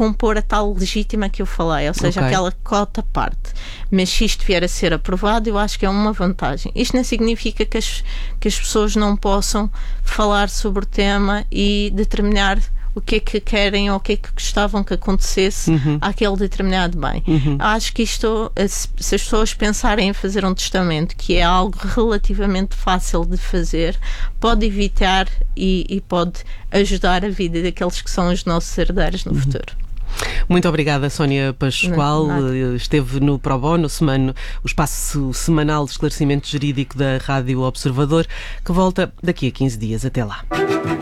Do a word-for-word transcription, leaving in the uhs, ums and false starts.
compor a tal legítima que eu falei, ou seja, Ok. aquela cota parte. Mas se isto vier a ser aprovado, eu acho que é uma vantagem. Isto não significa que as, que as pessoas não possam falar sobre o tema e determinar o que é que querem ou o que é que gostavam que acontecesse Uhum. àquele determinado bem. Uhum. Acho que isto, se se as pessoas pensarem em fazer um testamento, que é algo relativamente fácil de fazer, pode evitar e, e pode ajudar a vida daqueles que são os nossos herdeiros no Uhum. futuro. Muito obrigada, Sónia Pascoal. Nada. Esteve no Pro Bono, semana, o espaço semanal de esclarecimento jurídico da Rádio Observador, que volta daqui a quinze dias. Até lá.